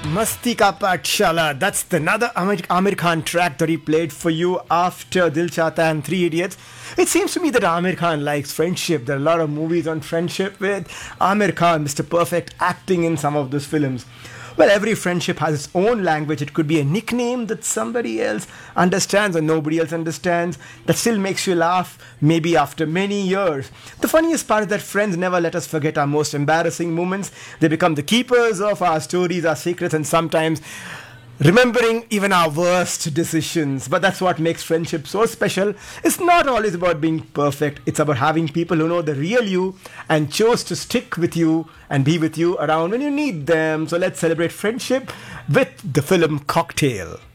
Masti Ka Pathshala. That's another Amir Khan track that he played for you after Dil Chahta and Three Idiots. It seems to me that Amir Khan likes friendship. There are a lot of movies on friendship with Amir Khan, Mr. Perfect, acting in some of those films. Well, every friendship has its own language. It could be a nickname that somebody else understands or nobody else understands that still makes you laugh, maybe after many years. The funniest part is that friends never let us forget our most embarrassing moments. They become the keepers of our stories, our secrets, and sometimes remembering even our worst decisions. But that's what makes friendship so special. It's not always about being perfect. It's about having people who know the real you and chose to stick with you and be with you around when you need them. So let's celebrate friendship with the film Cocktail.